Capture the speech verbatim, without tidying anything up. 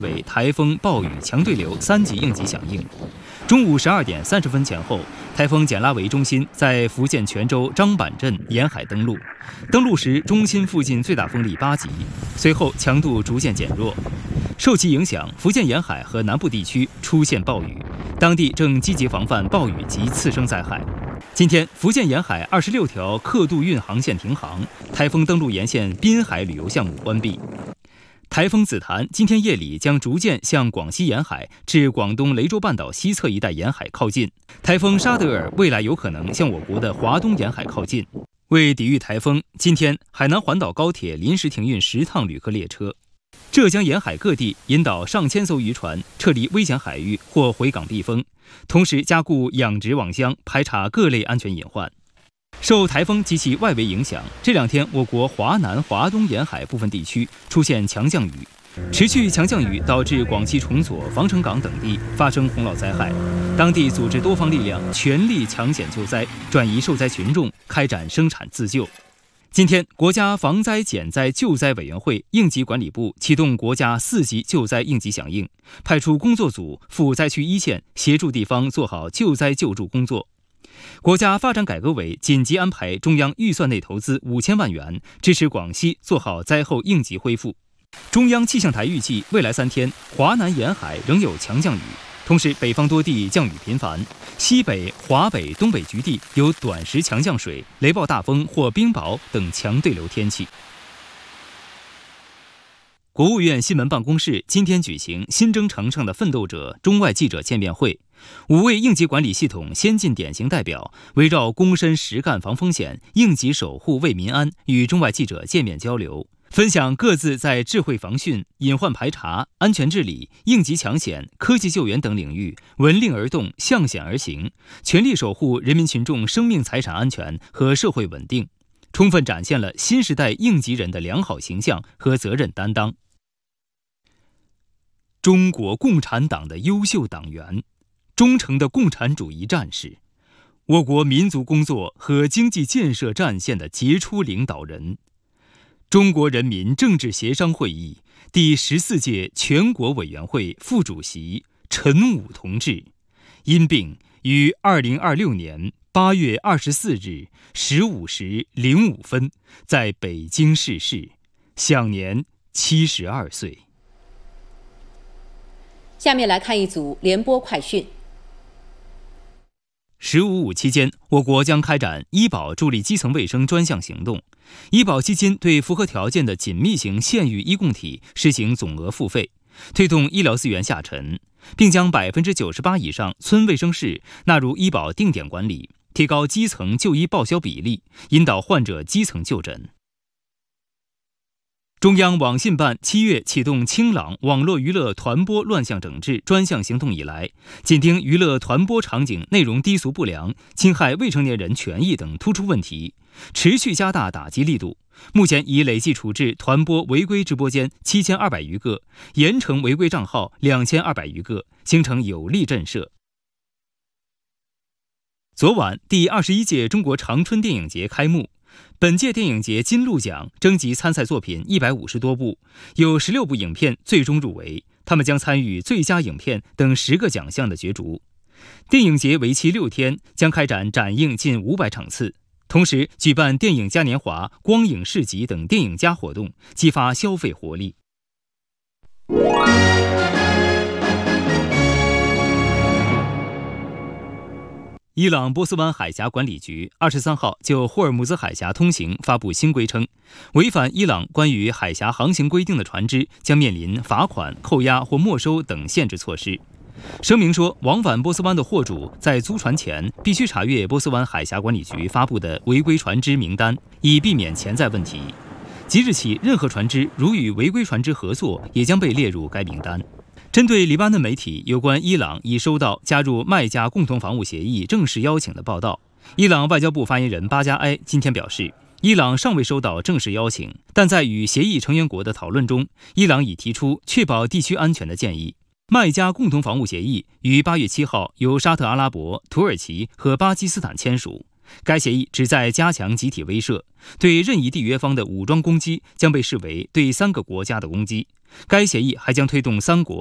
为台风、暴雨、强对流三级应急响应。中午十二点三十分前后，台风简拉维中心在福建泉州张板镇沿海登陆。登陆时，中心附近最大风力八级，随后强度逐渐减弱。受其影响，福建沿海和南部地区出现暴雨，当地正积极防范暴雨及次生灾害。今天，福建沿海二十六条客渡运航线停航，台风登陆沿线滨海旅游项目关闭。台风紫檀今天夜里将逐渐向广西沿海至广东雷州半岛西侧一带沿海靠近。台风沙德尔未来有可能向我国的华东沿海靠近。为抵御台风，今天海南环岛高铁临时停运十趟旅客列车。浙江沿海各地引导上千艘渔船撤离危险海域或回港避风，同时加固养殖网箱，排查各类安全隐患。受台风及其外围影响，这两天我国华南、华东沿海部分地区出现强降雨，持续强降雨导致广西崇左、防城港等地发生洪涝灾害，当地组织多方力量全力抢险救灾，转移受灾群众，开展生产自救。今天，国家防灾减灾救灾委员会应急管理部启动国家四级救灾应急响应，派出工作组赴灾区一线，协助地方做好救灾救助工作。国家发展改革委紧急安排中央预算内投资五千万元，支持广西做好灾后应急恢复。中央气象台预计，未来三天华南沿海仍有强降雨，同时北方多地降雨频繁，西北、华北、东北局地有短时强降水、雷暴大风或冰雹等强对流天气。国务院新闻办公室今天举行新征程上的奋斗者中外记者见面会，五位应急管理系统先进典型代表围绕躬身实干防风险、应急守护为民安与中外记者见面交流，分享各自在智慧防汛、隐患排查、安全治理、应急抢险、科技救援等领域闻令而动、向险而行，全力守护人民群众生命财产安全和社会稳定，充分展现了新时代应急人的良好形象和责任担当。中国共产党的优秀党员，忠诚的共产主义战士，我国民族工作和经济建设战线的杰出领导人，中国人民政治协商会议第十四届全国委员会副主席陈武同志，因病于二零二六年八月二十四日十五时零五分在北京逝世，享年七十二岁。 下面来看一组联播快讯。 十五五期间，我国将开展医保助力基层卫生专项行动，医保基金对符合条件的紧密型县域医共体实行总额付费，推动医疗资源下沉，并将百分之九十八以上村卫生室纳入医保定点管理，提高基层就医报销比例，引导患者基层就诊。中央网信办七月启动清朗网络娱乐团播乱象整治专项行动以来，紧盯娱乐团播场景内容低俗不良、侵害未成年人权益等突出问题，持续加大打击力度。目前已累计处置团播违规直播间七千二百余个，严惩违规账号两千二百余个，形成有力震慑。昨晚，第二十一届中国长春电影节开幕。本届电影节金鹿奖征集参赛作品一百五十多部，有十六部影片最终入围，他们将参与最佳影片等十个奖项的角逐。电影节为期六天，将开展展映近五百场次，同时举办电影嘉年华、光影市集等电影嘉活动，激发消费活力。伊朗波斯湾海峡管理局二十三号就霍尔木兹海峡通行发布新规称，违反伊朗关于海峡航行规定的船只将面临罚款、扣押或没收等限制措施。声明说，往返波斯湾的货主在租船前必须查阅波斯湾海峡管理局发布的违规船只名单，以避免潜在问题。即日起，任何船只如与违规船只合作，也将被列入该名单。针对黎巴嫩媒体有关伊朗已收到加入麦加共同防务协议正式邀请的报道，伊朗外交部发言人巴加埃今天表示，伊朗尚未收到正式邀请，但在与协议成员国的讨论中，伊朗已提出确保地区安全的建议。麦加共同防务协议于八月七号由沙特阿拉伯、土耳其和巴基斯坦签署， 该协议旨在加强集体威慑，对任意缔约方的武装攻击将被视为对三个国家的攻击。该协议还将推动三国